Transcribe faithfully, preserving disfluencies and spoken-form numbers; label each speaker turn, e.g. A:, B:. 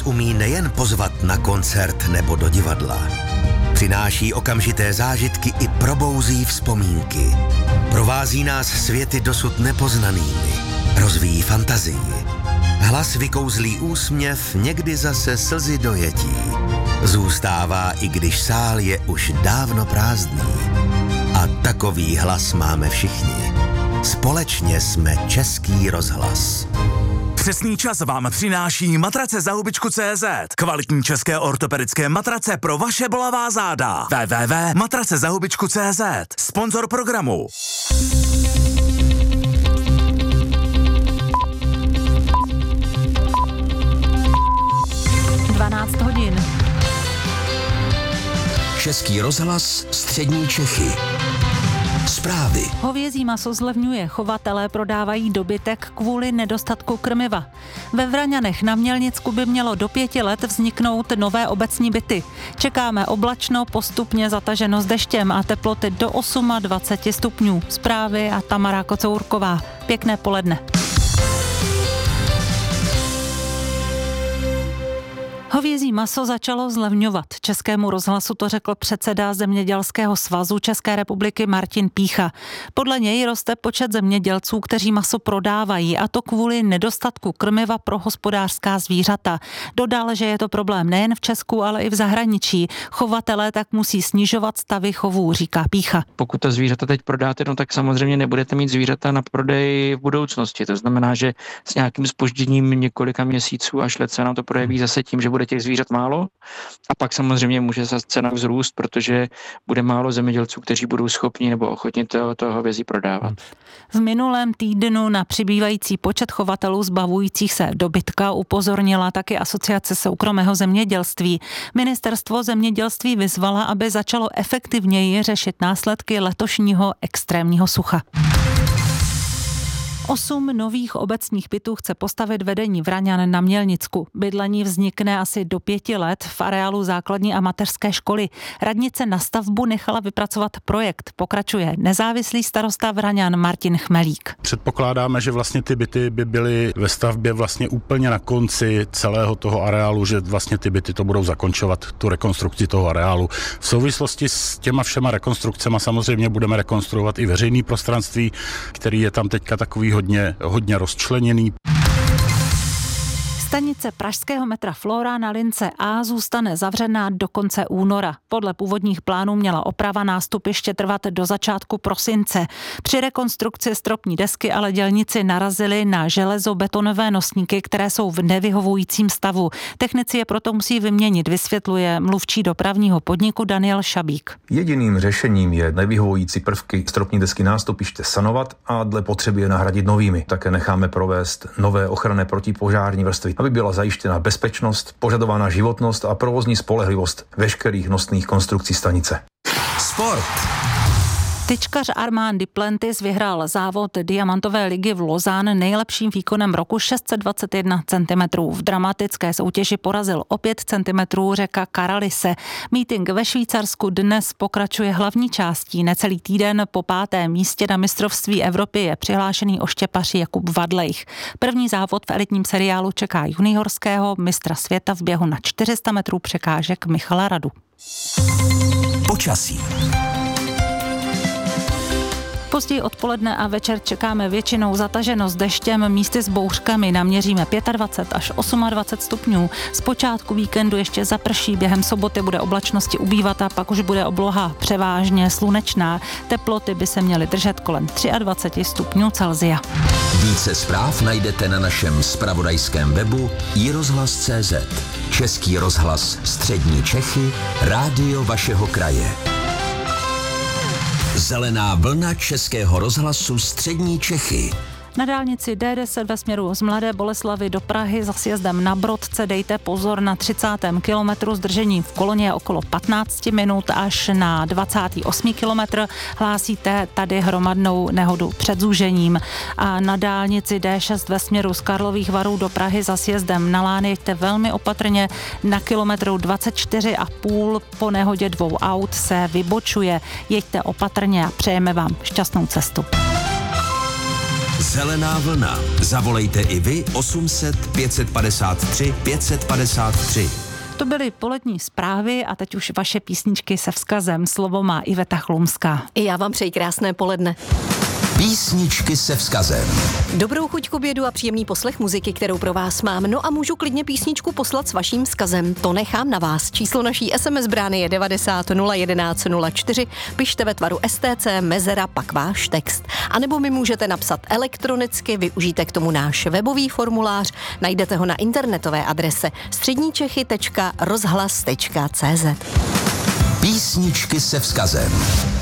A: umí nejen pozvat na koncert nebo do divadla. Přináší okamžité zážitky i probouzí vzpomínky. Provází nás světy dosud nepoznanými. Rozvíjí fantazii. Hlas vykouzlí úsměv, někdy zase slzy dojetí. Zůstává, i když sál je už dávno prázdný. A takový hlas máme všichni. Společně jsme Český rozhlas.
B: Přesný čas vám přináší matrace za hubičku tečka cé zet. Kvalitní české ortopedické matrace pro vaše bolavá záda. w w w tečka matrace za hubičku tečka cé zet. Sponzor programu.
C: dvanáct hodin.
A: Český rozhlas, střední Čechy. Zprávy.
C: Hovězí maso zlevňuje, chovatelé prodávají dobytek kvůli nedostatku krmiva. Ve Vraňanech na Mělnicku by mělo do pěti let vzniknout nové obecní byty. Čekáme oblačno, postupně zataženo s deštěm a teploty do dvacet osm stupňů. Zprávy a Tamara Kocourková. Pěkné poledne. Hovězí maso začalo zlevňovat. Českému rozhlasu to řekl předseda Zemědělského svazu České republiky Martin Pícha. Podle něj roste počet zemědělců, kteří maso prodávají, a to kvůli nedostatku krmiva pro hospodářská zvířata. Dodal, že je to problém nejen v Česku, ale i v zahraničí. Chovatelé tak musí snižovat stavy chovů, říká Pícha.
D: Pokud ta zvířata teď prodáte, no tak samozřejmě nebudete mít zvířata na prodej v budoucnosti. To znamená, že s nějakým zpožděním několika měsíců až let se nám to projeví zase tím, že bude těch zvířat málo a pak samozřejmě může se cena vzrůst, protože bude málo zemědělců, kteří budou schopni nebo ochotni toho, toho hovězí prodávat.
C: V minulém týdnu na přibývající počet chovatelů zbavujících se dobytka upozornila taky Asociace soukromého zemědělství. Ministerstvo zemědělství vyzvala, aby začalo efektivněji řešit následky letošního extrémního sucha. Osm nových obecních bytů chce postavit vedení Vraňan na Mělnicku. Bydlení vznikne asi do pěti let v areálu základní a mateřské školy. Radnice na stavbu nechala vypracovat projekt. Pokračuje nezávislý starosta Vraňan Martin Chmelík.
E: Předpokládáme, že vlastně ty byty by byly ve stavbě vlastně úplně na konci celého toho areálu, že vlastně ty byty to budou zakončovat tu rekonstrukci toho areálu. V souvislosti s těma všema rekonstrukcemi samozřejmě budeme rekonstruovat i veřejný prostranství, který je tam teďka takový hodně, hodně rozčleněný.
C: Stanice pražského metra Flora na lince A zůstane zavřená do konce února. Podle původních plánů měla oprava nástupiště trvat do začátku prosince. Při rekonstrukci stropní desky ale dělníci narazili na železobetonové nosníky, které jsou v nevyhovujícím stavu. Technici je proto musí vyměnit, vysvětluje mluvčí dopravního podniku Daniel Šabík.
F: Jediným řešením je nevyhovující prvky stropní desky nástupiště sanovat a dle potřeby je nahradit novými. Také necháme provést nové ochranné protipožární vrstvy, aby byla zajištěna bezpečnost, požadovaná životnost a provozní spolehlivost veškerých nosných konstrukcí stanice.
A: Sport.
C: Tyčkař Armand Duplantis vyhrál závod Diamantové ligy v Lausanne nejlepším výkonem roku šest set dvacet jedna centimetrů. V dramatické soutěži porazil o pět centimetrů Řeka Karalise. Mítink ve Švýcarsku dnes pokračuje hlavní částí. Necelý týden po pátém místě na mistrovství Evropy je přihlášený oštěpař Jakub Vadlejch. První závod v elitním seriálu čeká juniorského mistra světa v běhu na čtyři sta metrů překážek Michala Radu.
A: Počasí.
C: Později odpoledne a večer čekáme většinou zataženo s deštěm, místy s bouřkami, naměříme dvacet pět až dvacet osm stupňů. Zpočátku víkendu ještě zaprší, během soboty bude oblačnosti ubývat a pak už bude obloha převážně slunečná. Teploty by se měly držet kolem dvacet tři stupňů Celsia.
A: Více zpráv najdete na našem zpravodajském webu i rozhlas tečka cé zet. Český rozhlas, střední Čechy, rádio vašeho kraje. Zelená vlna Českého rozhlasu střední Čechy.
C: Na dálnici D deset ve směru z Mladé Boleslavi do Prahy za sjezdem na Brodce dejte pozor na třicátém kilometru, zdržení v koloně je okolo patnáct minut až na dvacátý osmý kilometr. Hlásíte tady hromadnou nehodu před zúžením. A na dálnici D šest ve směru z Karlových Varů do Prahy za sjezdem na Lány jeďte velmi opatrně. Na kilometru dvacet čtyři a půl po nehodě dvou aut se vybočuje. Jeďte opatrně a přejeme vám šťastnou cestu.
G: Zelená vlna. Zavolejte i vy osm set pět padesát tři pět padesát tři.
C: To byly polední zprávy a teď už vaše písničky se vzkazem. Slovo má Iveta Chlumská.
H: I já vám přeji krásné poledne.
G: Písničky se vzkazem.
H: Dobrou chuť k obědu a příjemný poslech muziky, kterou pro vás mám. No a můžu klidně písničku poslat s vaším vzkazem. To nechám na vás. Číslo naší es em es brány je devadesát nula jedenáct nula čtyři. Pište ve tvaru es té cé, mezera, pak váš text. A nebo mi můžete napsat elektronicky, využijte k tomu náš webový formulář. Najdete ho na internetové adrese středníčechy tečka rozhlas tečka cé zet.
G: Písničky se vzkazem.